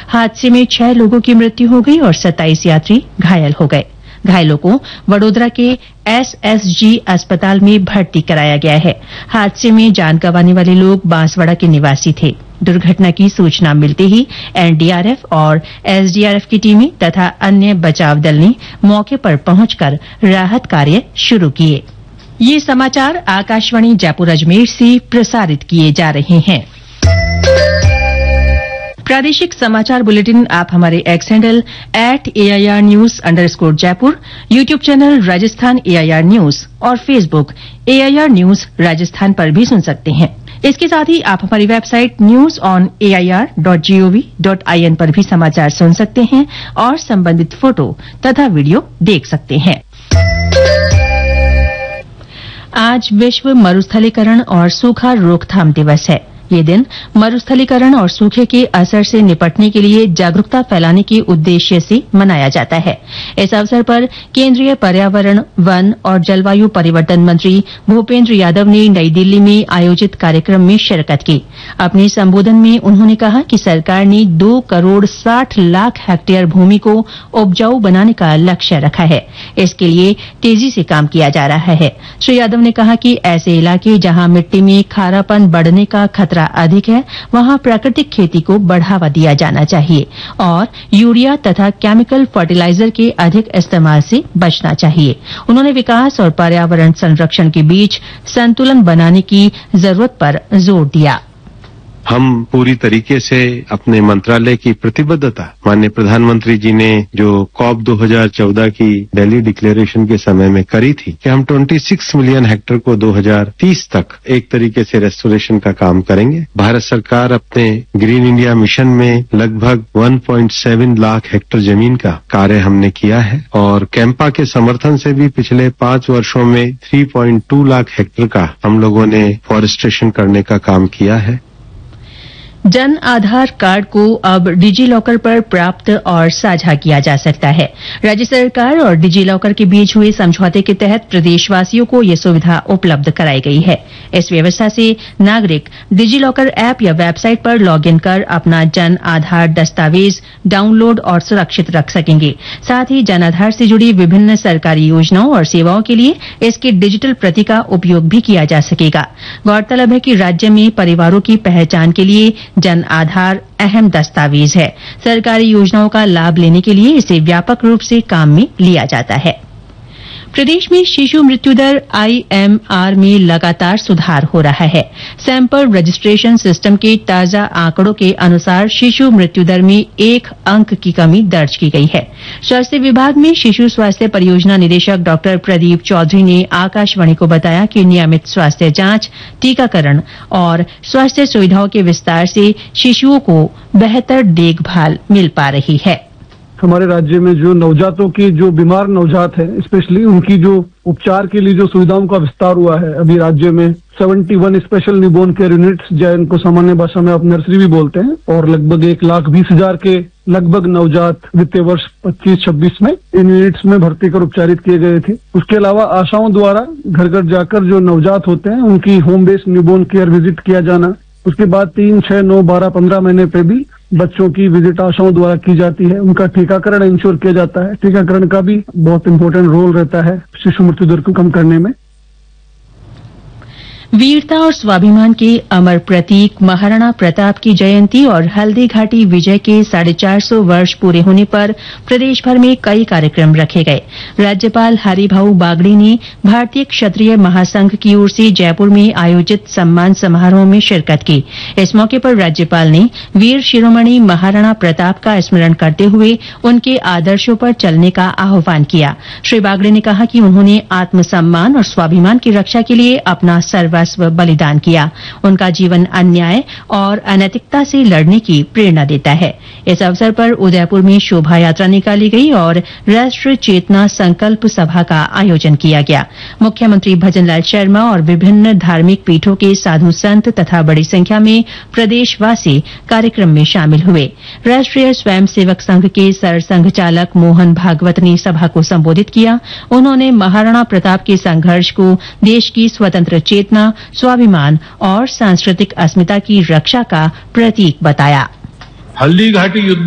हादसे में 6 लोगों की मृत्यु हो गई और 27 यात्री घायल हो गए। घायलों को वडोदरा के एसएसजी अस्पताल में भर्ती कराया गया है। हादसे में जान गंवाने वाले लोग बांसवाड़ा के निवासी थे। दुर्घटना की सूचना मिलते ही एनडीआरएफ और एसडीआरएफ की टीमें तथा अन्य बचाव दल ने मौके पर पहुंचकर राहत कार्य शुरू किए। ये समाचार आकाशवाणी जयपुर अजमेर से प्रसारित किए जा रहे हैं। प्रादेशिक समाचार बुलेटिन आप हमारे x handle @AIR News_ Jaipur, YouTube channel Rajasthan AIR news और फेसबुक AIR न्यूज राजस्थान पर भी सुन सकते हैं। इसके साथ ही आप हमारी वेबसाइट newsonair.gov.in पर भी समाचार सुन सकते हैं और संबंधित फोटो तथा वीडियो देख सकते हैं। आज विश्व मरुस्थलीकरण और सूखा रोकथाम दिवस है। ये दिन मरुस्थलीकरण और सूखे के असर से निपटने के लिए जागरूकता फैलाने के उद्देश्य से मनाया जाता है। इस अवसर पर केंद्रीय पर्यावरण, वन और जलवायु परिवर्तन मंत्री भूपेंद्र यादव ने नई दिल्ली में आयोजित कार्यक्रम में शिरकत की। अपने संबोधन में उन्होंने कहा कि सरकार ने 2 करोड़ 60 लाख हेक्टेयर भूमि को उपजाऊ बनाने का लक्ष्य रखा है। इसके लिए तेजी से काम किया जा रहा है। श्री यादव ने कहा कि ऐसे इलाके जहां मिट्टी में खारापन बढ़ने का खतरा अधिक है, वहां प्राकृतिक खेती को बढ़ावा दिया जाना चाहिए और यूरिया तथा केमिकल फर्टिलाइजर के अधिक इस्तेमाल से बचना चाहिए। उन्होंने विकास और पर्यावरण संरक्षण के बीच संतुलन बनाने की जरूरत पर जोर दिया। हम पूरी तरीके से अपने मंत्रालय की प्रतिबद्धता माननीय प्रधानमंत्री जी ने जो COP 2014 की दिल्ली डिक्लेरेशन के समय में करी थी कि हम 26 मिलियन हेक्टेयर को 2030 तक एक तरीके से रेस्टोरेशन का काम करेंगे। भारत सरकार अपने ग्रीन इंडिया मिशन में लगभग 1.7 लाख हेक्टेयर जमीन का कार्य हमने किया है और कैंपा के समर्थन से भी पिछले 5 वर्षों में 3.2 लाख हेक्टेयर का हम लोगों ने फॉरेस्टेशन करने का काम किया है। जन आधार कार्ड को अब डिजी लॉकर पर प्राप्त और साझा किया जा सकता है। राज्य सरकार और डिजी लॉकर के बीच हुए समझौते के तहत प्रदेशवासियों को यह सुविधा उपलब्ध कराई गई है। इस व्यवस्था से नागरिक डिजी लॉकर ऐप या वेबसाइट पर लॉगिन कर अपना जन आधार दस्तावेज डाउनलोड और सुरक्षित रख सकेंगे। साथ ही जन आधार से जुड़ी विभिन्न सरकारी योजनाओं और सेवाओं के लिए इसकी डिजिटल प्रति का उपयोग भी किया जा सकेगा। गौरतलब है कि राज्य में परिवारों की पहचान के लिए जन आधार अहम दस्तावेज है। सरकारी योजनाओं का लाभ लेने के लिए इसे व्यापक रूप से काम में लिया जाता है। प्रदेश में शिशु मृत्यु दर IMR में लगातार सुधार हो रहा है। सैंपल रजिस्ट्रेशन सिस्टम के ताजा आंकड़ों के अनुसार शिशु मृत्यु दर में 1 अंक की कमी दर्ज की गई है। स्वास्थ्य विभाग में शिशु स्वास्थ्य परियोजना निदेशक डॉ प्रदीप चौधरी ने आकाशवाणी को बताया कि नियमित स्वास्थ्य जांच, टीकाकरण और स्वास्थ्य सुविधाओं के विस्तार से शिशुओं को बेहतर देखभाल मिल पा रही है। हमारे राज्य में जो नवजातों की जो बीमार नवजात है, स्पेशली उनकी जो उपचार के लिए जो सुविधाओं का विस्तार हुआ है, अभी राज्य में 71 स्पेशल न्यूबॉर्न केयर यूनिट्स, जिनको सामान्य भाषा में आप नर्सरी भी बोलते हैं, और लगभग 1,20,000 के लगभग नवजात वित्तीय वर्ष 25-26 में इन यूनिट्स में भर्ती कर उपचारित किए गए थे। उसके अलावा आशाओं द्वारा घर घर जाकर जो नवजात होते हैं उनकी home based newborn care visit किया जाना। उसके बाद 3, 6, 9, 12, 15 महीने पे भी बच्चों की विजिट आशाओं द्वारा की जाती है। उनका टीकाकरण इंश्योर किया जाता है। टीकाकरण का भी बहुत इंपॉर्टेंट रोल रहता है शिशु मृत्यु दर को कम करने में। वीरता और स्वाभिमान के अमर प्रतीक महाराणा प्रताप की जयंती और हल्दीघाटी विजय के 450 वर्ष पूरे होने पर प्रदेश भर में कई कार्यक्रम रखे गए। राज्यपाल हरिभाऊ बागड़ी ने भारतीय क्षत्रिय महासंघ की ओर से जयपुर में आयोजित सम्मान समारोह में शिरकत की। इस मौके पर राज्यपाल ने वीर शिरोमणि महाराणा प्रताप का स्मरण करते हुए उनके आदर्शों पर चलने का आह्वान किया। श्री बागड़ी ने कहा कि उन्होंने आत्मसम्मान और स्वाभिमान की रक्षा के लिए अपना सर्वस्व बलिदान किया। उनका जीवन अन्याय और अनैतिकता से लड़ने की प्रेरणा देता है। इस अवसर पर उदयपुर में शोभा यात्रा निकाली गई और राष्ट्र चेतना संकल्प सभा का आयोजन किया गया। मुख्यमंत्री भजनलाल शर्मा और विभिन्न धार्मिक पीठों के साधु संत तथा बड़ी संख्या में प्रदेशवासी कार्यक्रम में शामिल हुए। राष्ट्रीय स्वयंसेवक संघ के सरसंघ चालक मोहन भागवत ने सभा को संबोधित किया। उन्होंने महाराणा प्रताप के संघर्ष को देश की स्वतंत्र चेतना, स्वाभिमान और सांस्कृतिक अस्मिता की रक्षा का प्रतीक बताया। हल्दीघाटी युद्ध